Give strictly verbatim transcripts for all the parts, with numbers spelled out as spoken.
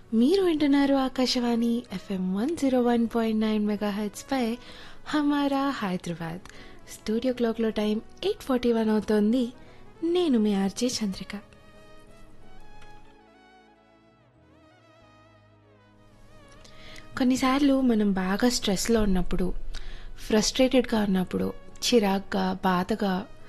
మీరు వింటున్నారు Akashvani FM one zero one point nine mega heads పై హమారా Hyderabad. Studio క్లాక్లో టైం ఎయిట్ ఫార్టీ వన్ అవుతోంది. నేను మీ ఆర్జే చంద్రిక. కొన్నిసార్లు మనం బాగా స్ట్రెస్లో ఉన్నప్పుడు, ఫ్రస్ట్రేటెడ్గా ఉన్నప్పుడు, చిరాగ్గా, బాధగా,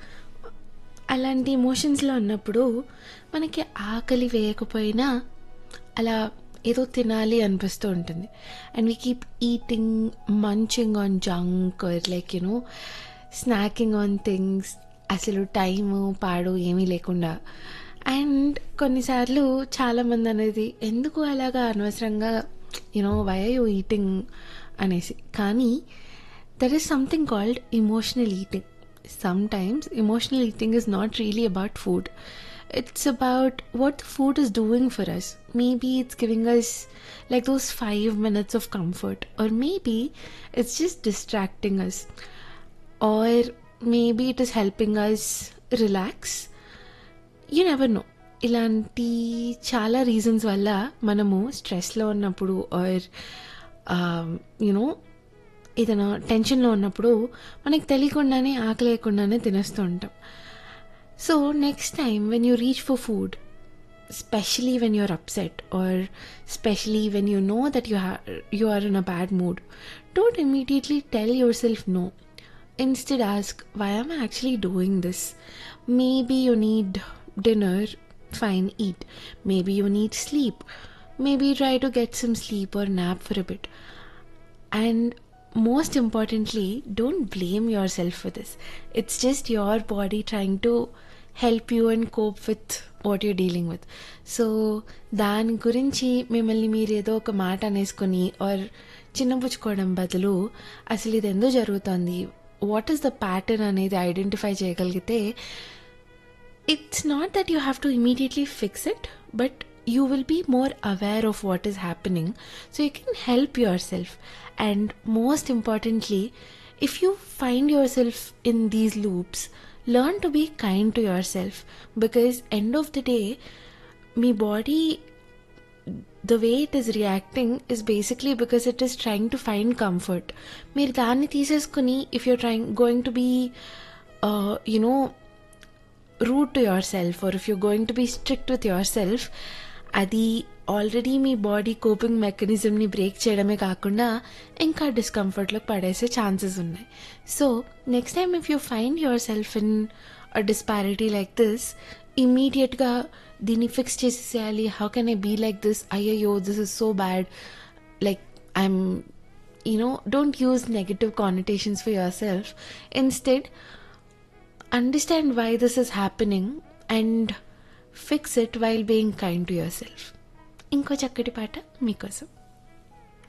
అలాంటి ఎమోషన్స్లో ఉన్నప్పుడు మనకి ఆకలి వేయకపోయినా అలా ఏదో తినాలి అనిపిస్తూ ఉంటుంది. And we keep eating, munching on junk are like you know snaking on things, అసలు టైము పాడు ఏమీ లేకుండా. అండ్ కొన్నిసార్లు చాలామంది అనేది ఎందుకు అలాగా అనవసరంగా you know why are you eating అనేసి. కానీ there is something called emotional eating. Sometimes emotional eating is not really about food. It's about what the food is doing for us. Maybe it's giving us like those five minutes of comfort, or maybe it's just distracting us, or maybe it is helping us relax. You never know. ఇలాంటి చాలా reasons వల్ల మనము స్ట్రెస్లో ఉన్నప్పుడు are you know ఏదైనా టెన్షన్లో ఉన్నప్పుడు మనకి తెలియకుండానే ఆకలి లేకుండానే తినేస్తూ ఉంటాం. So next time when you reach for food, especially when you're upset are especially when you know that you హ్యా you are in a bad mood, don't immediately tell your self no. Instead ask, why am I actually doing this? Maybe you need dinner, fine, eat. Maybe you need sleep. Maybe try to get some sleep or nap for a bit. And most importantly, don't blame yourself for this. It's just your body trying to help you and cope with what you're dealing with. So దాని గురించి మిమ్మల్ని మీరు ఏదో ఒక మాట అనేసుకొని are చిన్నపుచ్చుకోవడం బదులు అసలు ఇది ఎందుకు జరుగుతుంది, వాట్ ఈస్ ద ప్యాటర్న్ అనేది ఐడెంటిఫై చేయగలిగితే, it's not that you have to immediately fix it, but you will be more aware of what is happening, so you can help yourself. And most importantly, if you find yourself in these loops, learn to be kind to yourself, because end of the day my body, the way it is reacting is basically because it is trying to find comfort. meer danni teeseskoni, if you're trying going to be uh, you know rude to yourself, or if you're going to be strict with yourself, అది already మీ body coping మెకానిజంని break చేయడమే కాకుండా ఇంకా డిస్కంఫర్ట్లోకి పడేసే chances ఉన్నాయి. So next time if you find your self in a disparity like this, ఇమీడియట్గా దీన్ని fix చేసేసేయాలి. How can I be like this, అయ్యయ్యో this is so bad, like I'm you know don't use negative కానిటేషన్స్ for your self. Instead understand why this is happening and fix it while being kind to yourself. ఇంకో చక్కటి పాట మీకోసం.